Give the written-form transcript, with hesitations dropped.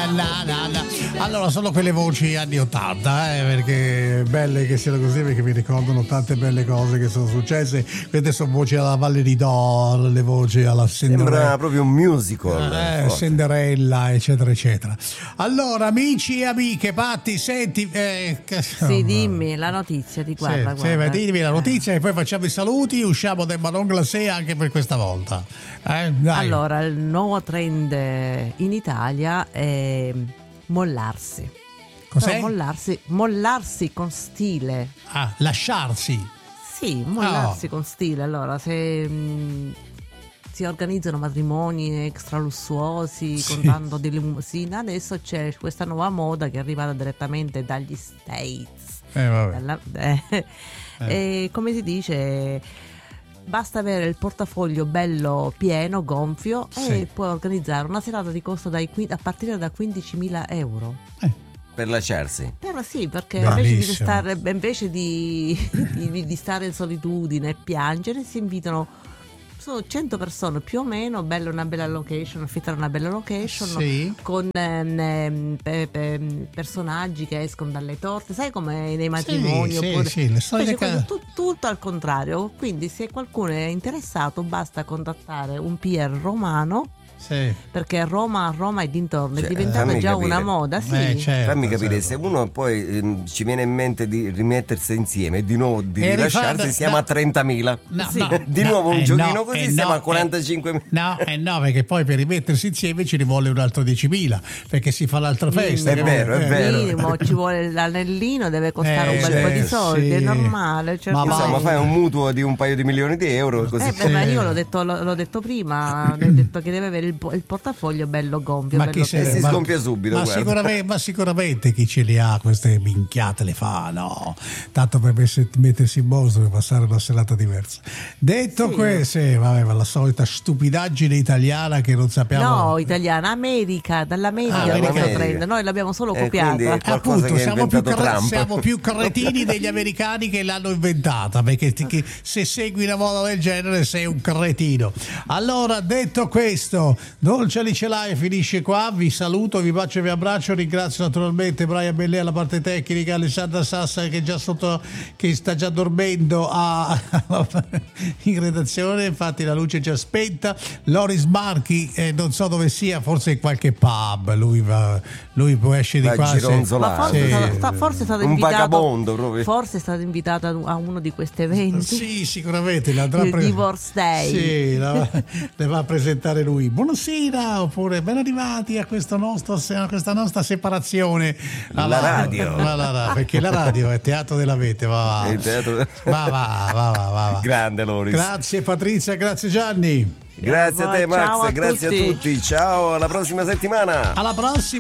Allora, sono quelle voci anni 80, perché belle che siano così, perché mi ricordano tante belle cose che sono successe. Queste sono voci alla Valle di Do, le voci alla Cinderella. Sembra proprio un musical. Cinderella, eccetera, eccetera. Allora, amici e amiche, Patti, senti. Sì, dimmi la notizia, ti guarda. Sì, dimmi la notizia e poi facciamo i saluti, usciamo del Manon Glacé anche per questa volta. Allora, il nuovo trend in Italia è mollarsi. Cos'è? Mollarsi con stile. Lasciarsi. Sì, mollarsi con stile. Allora, se si organizzano matrimoni extra lussuosi con tanto di limousine, adesso c'è questa nuova moda che è arrivata direttamente dagli States. E come si dice, basta avere il portafoglio bello pieno, gonfio, e puoi organizzare una serata di costo a partire da 15.000 euro. Per lasciarsi. Però sì, perché Bellissimo. invece di stare in solitudine e piangere, si invitano, sono 100 persone più o meno, una bella location, affittare una bella location con personaggi che escono dalle torte, sai come nei matrimoni, le storie tutto al contrario. Quindi se qualcuno è interessato basta contattare un PR romano. Sì. Perché Roma e dintorni è diventata già una moda. Fammi capire, se uno poi ci viene in mente di rimettersi insieme e di nuovo di rilasciarsi, siamo a 30.000. Di nuovo un giochino così siamo a 45.000. No, perché poi per rimettersi insieme ci rivuole un altro 10.000, perché si fa l'altra festa. È vero. Minimo, ci vuole l'anellino, deve costare un bel po' di soldi, è normale. Insomma, fai un mutuo di un paio di milioni di euro così. Ma io l'ho detto prima, ho detto che deve avere il portafoglio bello gonfio, si sgonfia subito. Ma sicuramente chi ce li ha queste minchiate le fa, no? Tanto per mettersi in mostra, per passare una serata diversa. Detto questo, vabbè, ma la solita stupidaggine italiana che non sappiamo. No, italiana, dall'America questo trend. Noi l'abbiamo solo copiata. Appunto, siamo più cretini degli americani che l'hanno inventata, perché se segui una moda del genere sei un cretino. Allora, detto questo, Dolce Alicelai finisce qua, vi saluto, vi bacio e vi abbraccio, ringrazio naturalmente Brian Bellè alla parte tecnica, Alessandra Sassa che sta già dormendo in redazione, infatti la luce è già spenta, Loris Marchi non so dove sia, forse in qualche pub, lui può esce di qua, forse è stato un invitato, vagabondo proprio. Forse è stato invitato a uno di questi eventi. Sì, sicuramente il Divorce Day. Sì, le va a presentare lui. Buonasera, oppure ben arrivati a questa nostra separazione. La radio. Perché la radio è teatro della vete, va. Grande Loris. Grazie Patrizia, grazie Gianni. Grazie a te Max, ciao grazie a tutti. Ciao, alla prossima settimana. Alla prossima.